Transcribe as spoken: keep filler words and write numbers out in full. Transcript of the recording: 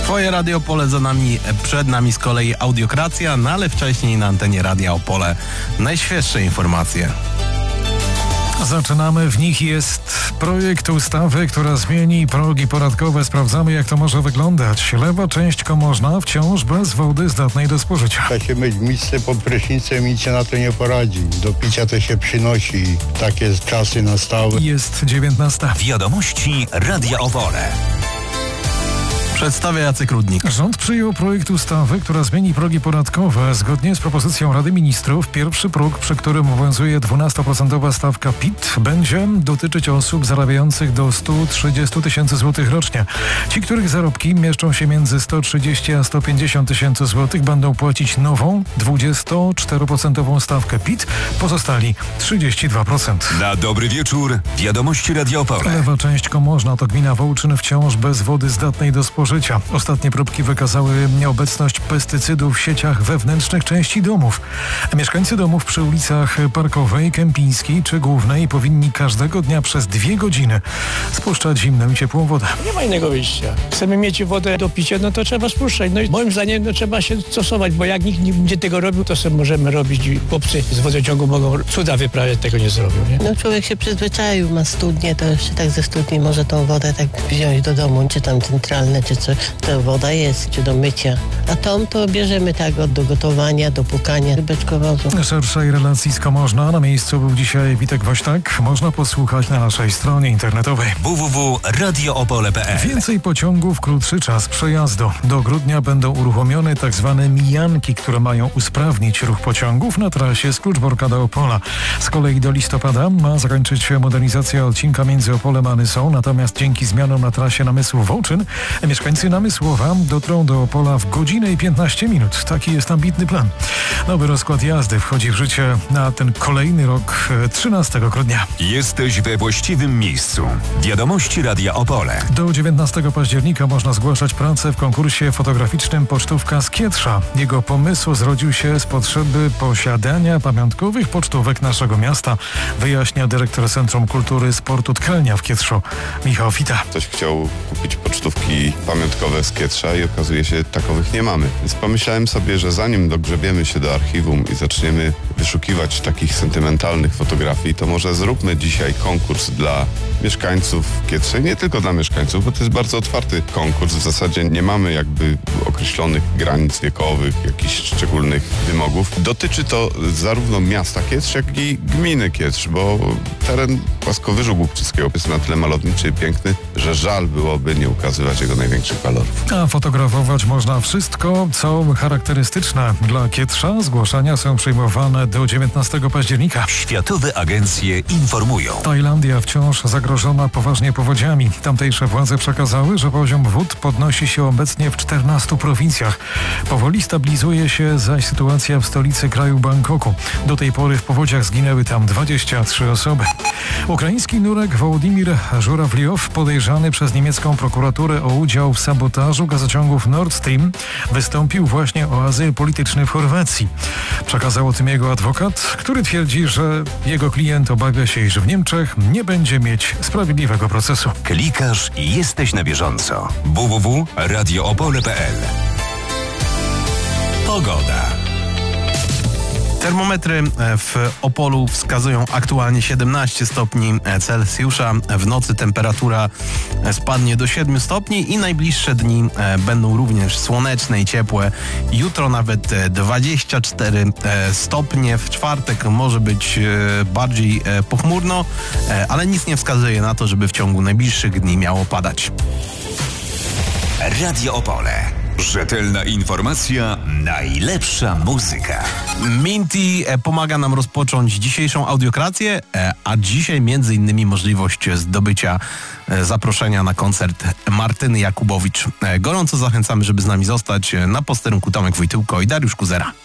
Twoje Radio Opole za nami, przed nami z kolei Audiokracja, no ale wcześniej na antenie Radia Opole najświeższe informacje. Zaczynamy. W nich jest projekt ustawy, która zmieni progi podatkowe. Sprawdzamy, jak to może wyglądać. Lewa część Komorzna wciąż bez wody zdatnej do spożycia. Trzeba się myć w misce pod prysznicem i nic się na to nie poradzi. Do picia to się przynosi. Takie czasy nastały. Jest dziewiętnasta. Wiadomości Radia Opole. Przedstawia Jacek Rudnik. Rząd przyjął projekt ustawy, która zmieni progi podatkowe. Zgodnie z propozycją Rady Ministrów, pierwszy próg, przy którym obowiązuje dwunastoprocentowa stawka P I T, będzie dotyczyć osób zarabiających do stu trzydziestu tysięcy złotych rocznie. Ci, których zarobki mieszczą się między sto trzydzieści a sto pięćdziesiąt tysięcy złotych, będą płacić nową, dwudziestoczteroprocentową stawkę P I T, pozostali trzydzieści dwa procent. Na dobry wieczór, Wiadomości Radia Opole. Lewa część Komorzna to gmina Wołczyn, wciąż bez wody zdatnej do spożycia. Ostatnie próbki wykazały nieobecność pestycydów w sieciach wewnętrznych części domów. Mieszkańcy domów przy ulicach Parkowej, Kępińskiej czy Głównej powinni każdego dnia przez dwie godziny spuszczać zimną i ciepłą wodę. Nie ma innego wyjścia. Chcemy mieć wodę do picia, no to trzeba spuszczać. No i moim zdaniem no, trzeba się stosować, bo jak nikt nie będzie tego robił, to sobie możemy robić i chłopcy z wodociągu mogą cuda wyprawiać, tego nie zrobią. Nie? No człowiek się przyzwyczaił, ma studnię, to jeszcze tak ze studni może tą wodę tak wziąć do domu, czy tam centralne, czy co, to woda jest, czy do mycia. A tą to bierzemy tak od do gotowania, do pukania, beczkowozu. Szerszej relacji z Komorzna na miejscu był dzisiaj Witek Woźtak. Można posłuchać na naszej stronie internetowej w w w kropka radio opole kropka p l. Więcej pociągów, krótszy czas przejazdu. Do grudnia będą uruchomione tak zwane mijanki, które mają usprawnić ruch pociągów na trasie z Kluczborka do Opola. Z kolei do listopada ma zakończyć się modernizacja odcinka między Opolem a Nysą, natomiast dzięki zmianom na trasie Namysłów-Wołczyn mieszkańcy Namysłowa dotrą do Opola w godzinę i piętnaście minut. Taki jest ambitny plan. Nowy rozkład jazdy wchodzi w życie na ten kolejny rok trzynastego grudnia. Jesteś we właściwym miejscu. Wiadomości Radia Opole. Do dziewiętnastego października można zgłaszać pracę w konkursie fotograficznym Pocztówka z Kietrza. Jego pomysł zrodził się z potrzeby posiadania pamiątkowych pocztówek naszego miasta, wyjaśnia dyrektor Centrum Kultury Sportu Tkelnia w Kietrzu, Michał Fita. Ktoś chciał kupić pocztówki pamiątkowe z Kietrza i okazuje się, że takowych nie mamy. Więc pomyślałem sobie, że zanim dogrzebiemy się do archiwum i zaczniemy wyszukiwać takich sentymentalnych fotografii, to może zróbmy dzisiaj konkurs dla mieszkańców Kietrza. Nie tylko dla mieszkańców, bo to jest bardzo otwarty konkurs. W zasadzie nie mamy jakby określonych granic wiekowych, jakichś szczególnych wymogów. Dotyczy to zarówno miasta Kietrz, jak i gminy Kietrz, bo teren Płaskowyżu Głubczyckiego jest na tyle malowniczy i piękny, że żal byłoby nie ukazywać jego największych walorów. A fotografować można wszystko, co charakterystyczne dla Kietrza. Zgłoszenia są przyjmowane do dziewiętnastego października. Światowe agencje informują. Tajlandia wciąż zagrożona poważnie powodziami. Tamtejsze władze przekazały, że poziom wód podnosi się obecnie w czternastu prowincjach. Powoli stabilizuje się zaś sytuacja w stolicy kraju Bangkoku. Do tej pory w powodziach zginęły tam dwadzieścia trzy osoby. Ukraiński nurek Wołodymyr Żurawliow, podejrzany przez niemiecką prokuraturę o udział w sabotażu gazociągów Nord Stream, wystąpił właśnie o azyl polityczny w Chorwacji. Przekazał o tym jego adwokat, który twierdzi, że jego klient obawia się, iż w Niemczech nie będzie mieć sprawiedliwego procesu. Klikasz i jesteś na bieżąco. w w w kropka radio opole kropka p l. Pogoda. Termometry w Opolu wskazują aktualnie siedemnaście stopni Celsjusza. W nocy temperatura spadnie do siedmiu stopni i najbliższe dni będą również słoneczne i ciepłe. Jutro nawet dwadzieścia cztery stopnie. W czwartek może być bardziej pochmurno, ale nic nie wskazuje na to, żeby w ciągu najbliższych dni miało padać. Radio Opole. Rzetelna informacja, najlepsza muzyka. Minty pomaga nam rozpocząć dzisiejszą audiokrację, a dzisiaj między innymi możliwość zdobycia zaproszenia na koncert Martyny Jakubowicz. Gorąco zachęcamy, żeby z nami zostać. Na posterunku Tomek Wojtyłko i Dariusz Kuzera.